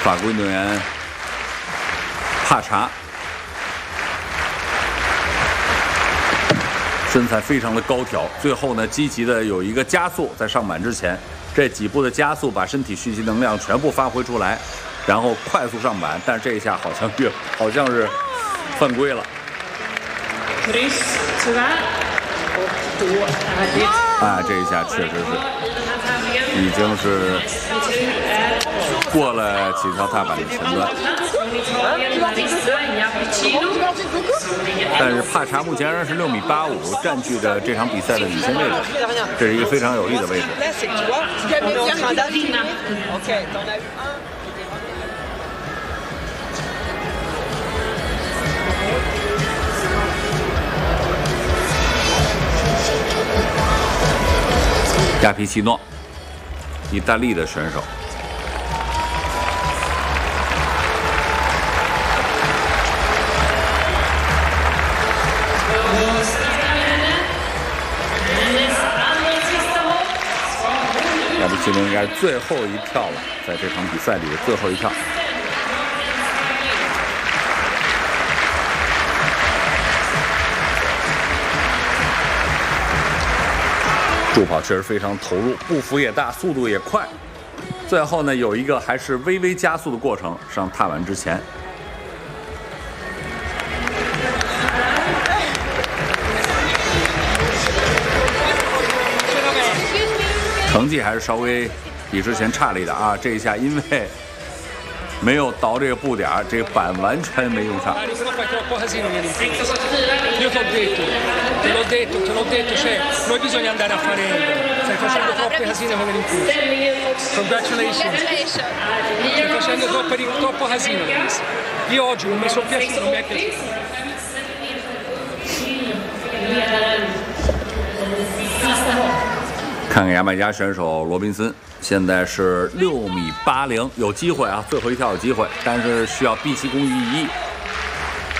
法国运动员帕查身材非常的高挑，最后呢积极的有一个加速，在上板之前这几步的加速把身体蓄积能量全部发挥出来，然后快速上板，但是这一下好像是犯规了。啊，这一下确实是已经是过了起跳踏板的前端。但是帕查目前仍然是6.85米，占据着这场比赛的领先位置，这是一个非常有利的位置。亚皮奇诺，意大利的选手。亚皮奇诺应该是最后一跳了，在这场比赛里的最后一跳。助跑确实非常投入，步幅也大，速度也快。最后呢，有一个还是微微加速的过程，上踏板之前。成绩还是稍微比之前差了一点啊！这一下因为没有倒这个步点，这个板完全没用上。 Te l'ho detto, cioè, noi bisogna andare a fare stai facendo troppe casine con l'impulso. Congratulations. Stai facendo troppo casino, Luis. Io oggi non mi sono piaciuto, non mi è piaciuto. 看看牙买加选手罗宾森，现在是6.80米，有机会啊，最后一跳有机会，但是需要毕其功于一役。